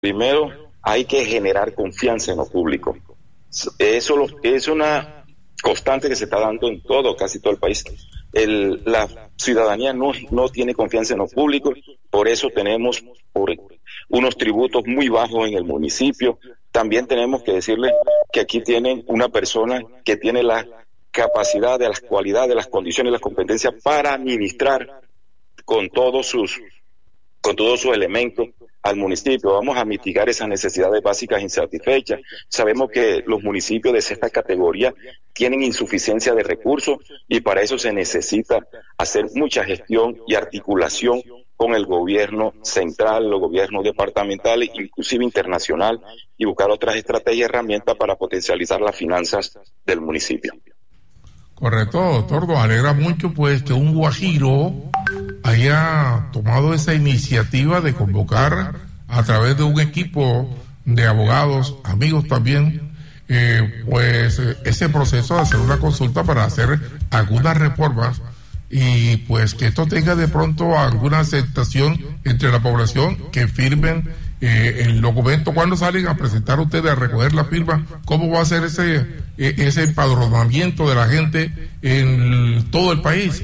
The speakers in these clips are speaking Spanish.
Primero, hay que generar confianza en lo público. Eso es una constante que se está dando en casi todo el país. La ciudadanía no tiene confianza en lo público, por eso tenemos unos tributos muy bajos en el municipio. También tenemos que decirles que aquí tienen una persona que tiene la capacidad, de las cualidades, las condiciones, las competencias para administrar con todos sus elementos al municipio. Vamos a mitigar esas necesidades básicas insatisfechas. Sabemos que los municipios de sexta categoría tienen insuficiencia de recursos y para eso se necesita hacer mucha gestión y articulación con el gobierno central, los gobiernos departamentales, inclusive internacional, y buscar otras estrategias y herramientas para potencializar las finanzas del municipio. Correcto, doctor. Nos alegra mucho pues que un guajiro haya tomado esa iniciativa de convocar a través de un equipo de abogados, amigos también, pues ese proceso de hacer una consulta para hacer algunas reformas y pues que esto tenga de pronto alguna aceptación entre la población, que firmen el documento. ¿Cuándo salen a presentar ustedes a recoger la firma? ¿Cómo va a ser ese empadronamiento de la gente en todo el país?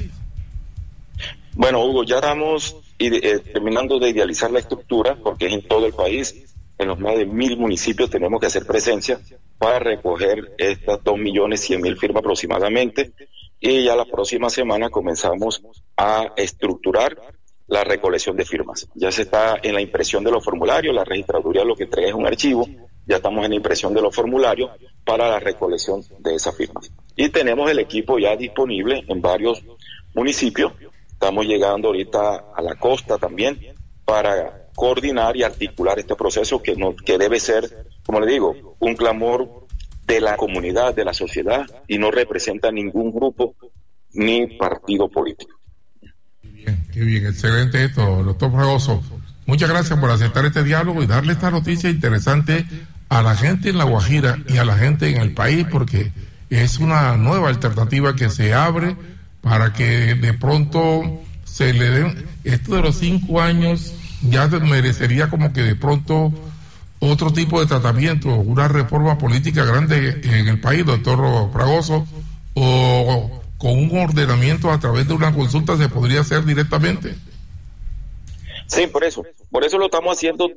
Bueno, Hugo, ya estamos terminando de idealizar la estructura, porque es en todo el país. En los más de 1,000 municipios tenemos que hacer presencia para recoger estas 2.100.000 firmas aproximadamente, y ya la próxima semana comenzamos a estructurar la recolección de firmas. Ya se está en la impresión de los formularios, la registraduría lo que entrega es un archivo, ya estamos en la impresión de los formularios para la recolección de esas firmas. Y tenemos el equipo ya disponible en varios municipios. Estamos llegando ahorita a la costa también para coordinar y articular este proceso que debe ser, como le digo, un clamor de la comunidad, de la sociedad, y no representa ningún grupo ni partido político. Qué bien, excelente esto, doctor Fragoso. Muchas gracias por aceptar este diálogo y darle esta noticia interesante a la gente en La Guajira y a la gente en el país, porque es una nueva alternativa que se abre para que de pronto se le den, esto de los 5 años ya merecería como que de pronto otro tipo de tratamiento, una reforma política grande en el país, doctor Fragoso, o con un ordenamiento a través de una consulta se podría hacer directamente. Sí, por eso lo estamos haciendo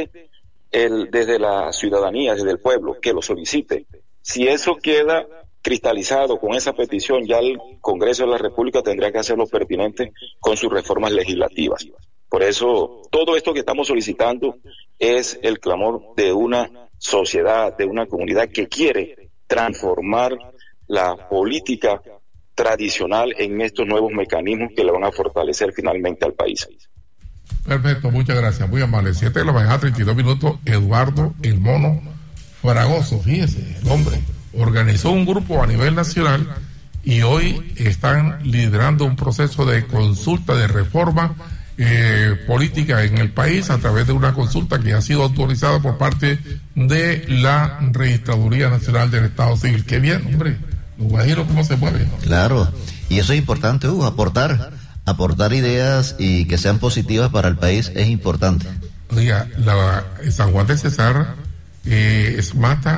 desde la ciudadanía, desde el pueblo, que lo solicite. Si eso queda cristalizado con esa petición, ya el Congreso de la República tendrá que hacer lo pertinente con sus reformas legislativas. Por eso, todo esto que estamos solicitando es el clamor de una sociedad, de una comunidad que quiere transformar la política tradicional en estos nuevos mecanismos que le van a fortalecer finalmente al país. Perfecto, muchas gracias, muy amable. 7 de la mañana, 32 minutos, Eduardo El Mono Fragoso, fíjese, el hombre organizó un grupo a nivel nacional y hoy están liderando un proceso de consulta de reforma política en el país a través de una consulta que ha sido autorizada por parte de la Registraduría Nacional del Estado Civil. Qué bien, hombre, los guajiros cómo se mueven, ¿no? Claro, y eso es importante, Hugo, aportar ideas y que sean positivas para el país es importante. Oiga, San Juan de Cesar es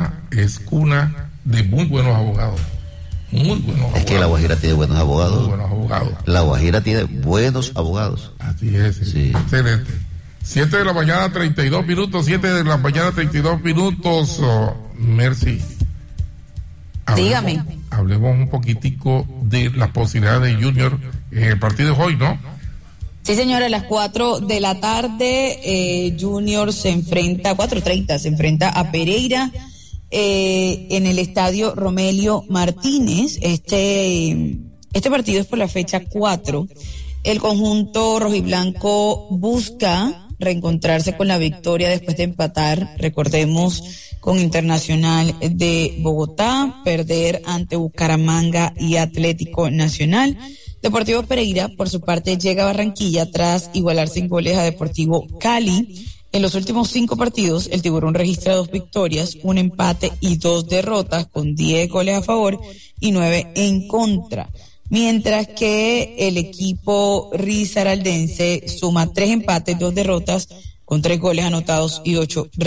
cuna de muy buenos abogados. Muy buenos abogados. Es que La Guajira tiene buenos abogados. Muy buenos abogados. La Guajira tiene buenos abogados. Así es. Sí. Excelente. 7 de la mañana, 32 minutos. 7 de la mañana, 32 minutos. Mercy. Dígame. Hablemos un poquitico de las posibilidades de Junior. El partido es hoy, ¿no? Sí, señora, a las 4 de la tarde, Junior se enfrenta, 4:30, se enfrenta a Pereira en el estadio Romelio Martínez. Este partido es por la fecha 4. El conjunto rojiblanco busca reencontrarse con la victoria después de empatar, recordemos, con Internacional de Bogotá, perder ante Bucaramanga y Atlético Nacional. Deportivo Pereira, por su parte, llega a Barranquilla tras igualar sin goles a Deportivo Cali. En los últimos 5 partidos, el Tiburón registra 2 victorias, 1 empate y 2 derrotas, con 10 goles a favor y 9 en contra. Mientras que el equipo risaraldense suma 3 empates, 2 derrotas con 3 goles anotados y 8